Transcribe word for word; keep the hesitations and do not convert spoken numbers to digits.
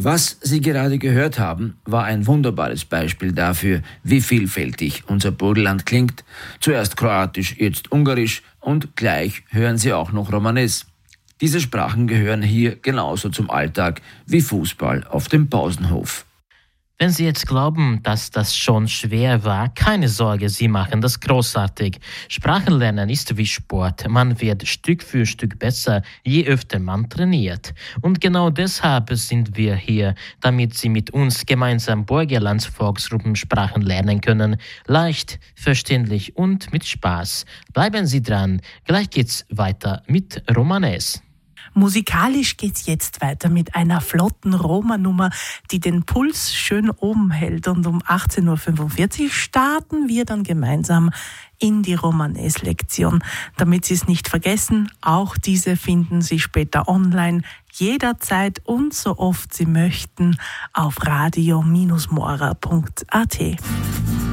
Was Sie gerade gehört haben, war ein wunderbares Beispiel dafür, wie vielfältig unser Burgenland klingt. Zuerst Kroatisch, jetzt Ungarisch und gleich hören Sie auch noch Romanes. Diese Sprachen gehören hier genauso zum Alltag wie Fußball auf dem Pausenhof. Wenn Sie jetzt glauben, dass das schon schwer war, keine Sorge, Sie machen das großartig. Sprachenlernen ist wie Sport. Man wird Stück für Stück besser, je öfter man trainiert. Und genau deshalb sind wir hier, damit Sie mit uns gemeinsam Burgenlands Volksgruppensprachen lernen können. Leicht, verständlich und mit Spaß. Bleiben Sie dran, gleich geht's weiter mit Romanes. Musikalisch geht's jetzt weiter mit einer flotten Roma-Nummer, die den Puls schön oben hält. Und um achtzehn Uhr fünfundvierzig starten wir dann gemeinsam in die Romanes-Lektion. Damit Sie es nicht vergessen, auch diese finden Sie später online, jederzeit und so oft Sie möchten, auf radio Bindestrich mora punkt a t.